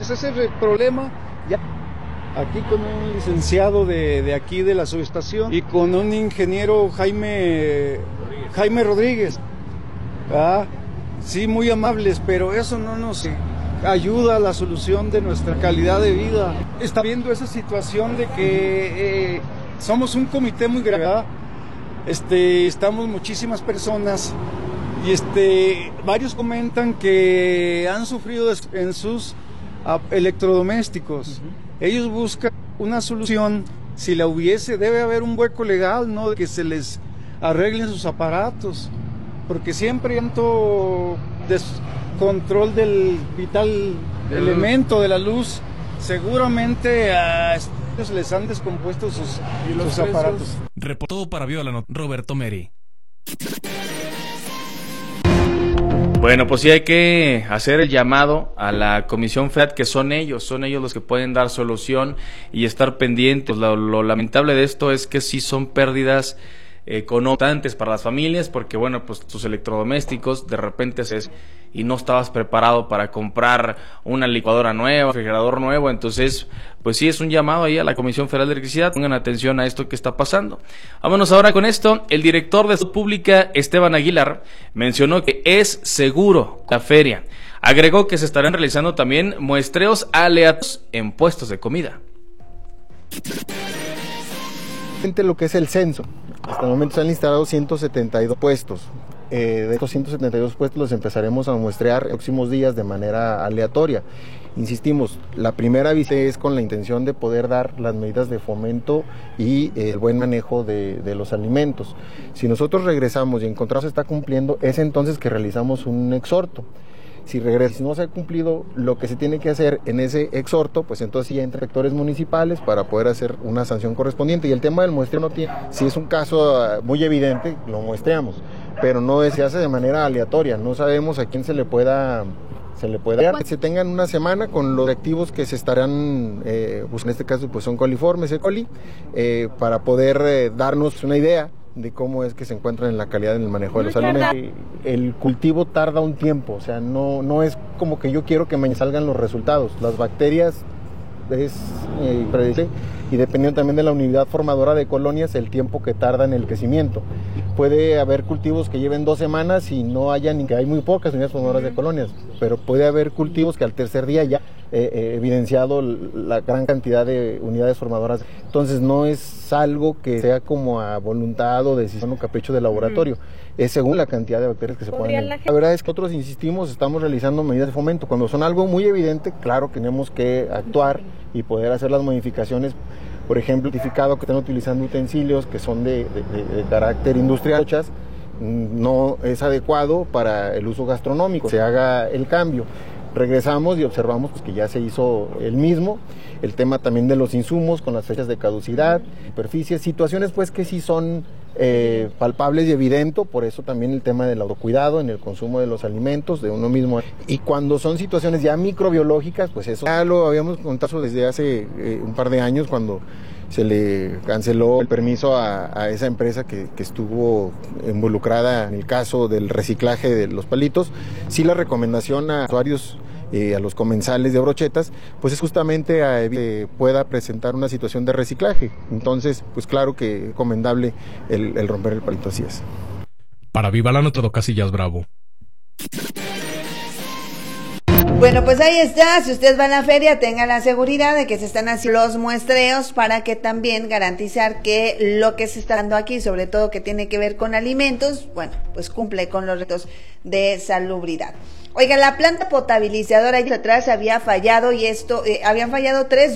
Entonces ese es el problema. Ya aquí con un licenciado de aquí de la subestación y con un ingeniero Jaime Rodríguez. Sí, muy amables, pero eso no nos ayuda a la solución de nuestra calidad de vida. Está viendo esa situación de que somos un comité muy grande, estamos muchísimas personas y varios comentan que han sufrido en sus electrodomésticos. Ellos buscan una solución, si la hubiese, debe haber un hueco legal, ¿no? De que se les arreglen sus aparatos, porque siempre hay tanto descontrol del vital elemento de la luz. Seguramente a ellos les han descompuesto sus aparatos. Reportó para Viva la Nota, Roberto Meri. Bueno, pues sí hay que hacer el llamado a la Comisión Federal, que son ellos los que pueden dar solución y estar pendientes. Lo lamentable de esto es que sí son pérdidas económicas para las familias, porque bueno, pues tus electrodomésticos de repente y no estabas preparado para comprar una licuadora nueva, refrigerador nuevo. Entonces pues sí es un llamado ahí a la Comisión Federal de Electricidad, pongan atención a esto que está pasando. Vámonos ahora con esto. El director de Salud Pública, Esteban Aguilar, mencionó que es seguro la feria. Agregó que se estarán realizando también muestreos aleatorios en puestos de comida. Lo que es el censo, hasta el momento se han instalado 172 puestos. De estos 172 puestos los empezaremos a muestrear en próximos días de manera aleatoria. Insistimos, la primera visita es con la intención de poder dar las medidas de fomento y el buen manejo de los alimentos. Si nosotros regresamos y encontramos que está cumpliendo, es entonces que realizamos un exhorto. Si no se ha cumplido lo que se tiene que hacer en ese exhorto, pues entonces ya entran inspectores municipales para poder hacer una sanción correspondiente. Y el tema del muestreo no tiene, si es un caso muy evidente, lo muestreamos, pero no se hace de manera aleatoria. No sabemos a quién se le pueda dar. Se tengan una semana con los activos que se estarán, pues en este caso pues son coliformes, E. coli, para poder darnos una idea de cómo es que se encuentran en la calidad en el manejo de los alimentos. El cultivo tarda un tiempo, o sea, no es como que yo quiero que me salgan los resultados. Las bacterias es predecible y dependiendo también de la unidad formadora de colonias, el tiempo que tarda en el crecimiento. Puede haber cultivos que lleven 2 semanas y no haya ni que hay muy pocas unidades formadoras de colonias, pero puede haber cultivos que al tercer día ya evidenciado la gran cantidad de unidades formadoras. Entonces no es algo que sea como a voluntad o decisión o capricho del laboratorio, es según la cantidad de bacterias que se pueden. La verdad es que nosotros insistimos, estamos realizando medidas de fomento. Cuando son algo muy evidente, claro, tenemos que actuar y poder hacer las modificaciones. Por ejemplo, identificado que están utilizando utensilios que son de carácter industrial, no es adecuado para el uso gastronómico, se haga el cambio. Regresamos y observamos pues, que ya se hizo el mismo. El tema también de los insumos con las fechas de caducidad, superficies, situaciones pues que sí son palpables y evidentes, por eso también el tema del autocuidado en el consumo de los alimentos de uno mismo. Y cuando son situaciones ya microbiológicas, pues eso ya lo habíamos contado desde hace un par de años cuando se le canceló el permiso a esa empresa que estuvo involucrada en el caso del reciclaje de los palitos. Sí, la recomendación a usuarios, a los comensales de brochetas, pues es justamente a que pueda presentar una situación de reciclaje. Entonces, pues claro que es recomendable el romper el palito, así es. Para Viva la Nota, Casillas Bravo. Bueno, pues ahí está. Si usted va a la feria, tenga la seguridad de que se están haciendo los muestreos para que también garantizar que lo que se está dando aquí, sobre todo que tiene que ver con alimentos, bueno, pues cumple con los retos de salubridad. Oiga, la planta potabilizadora años atrás había fallado y habían fallado 3